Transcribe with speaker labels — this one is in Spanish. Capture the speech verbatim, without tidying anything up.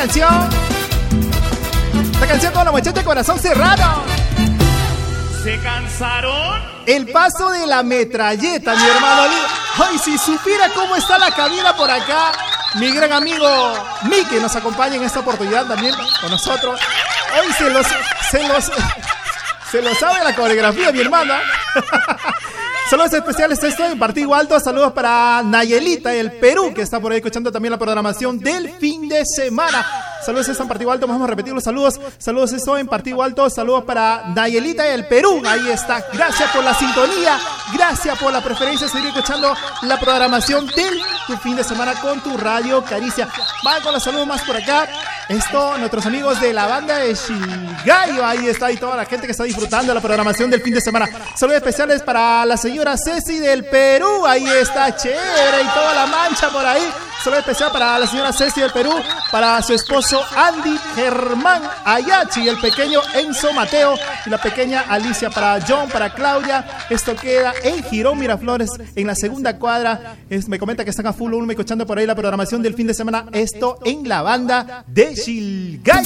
Speaker 1: canción. Esta canción con la muchacha corazón cerrado.
Speaker 2: ¿Se cansaron?
Speaker 1: El paso de la metralleta, mi hermano. Ay, si supiera cómo está la cabina por acá. Mi gran amigo Miki nos acompaña en esta oportunidad también con nosotros. Hoy se los, se los, se los sabe la coreografía, mi hermana. Saludos especiales, esto en Partido Alto. Saludos para Nayelita del Perú, que está por ahí escuchando también la programación del fin de semana. Saludos esto en Partido Alto, vamos a repetir los saludos. Saludos esto en Partido Alto. Saludos para Nayelita del Perú. Ahí está. Gracias por la sintonía. Gracias por la preferencia de seguir escuchando la programación del tu fin de semana con tu radio Caricia. Van con los saludos más por acá. Esto, nuestros amigos de la banda de Shigayo. Ahí está, y toda la gente que está disfrutando de la programación del fin de semana. Saludos especiales para la señora Ceci del Perú. Ahí está, chévere, y toda la mancha por ahí. Saludo especial para la señora Ceci del Perú, para su esposo Andy Germán Ayachi, el pequeño Enzo Mateo y la pequeña Alicia, para John, para Claudia. Esto queda en Girón Miraflores, en la segunda cuadra. Es, me comenta que están a full uno escuchando por ahí la programación del fin de semana. Esto en la banda de Shilgay.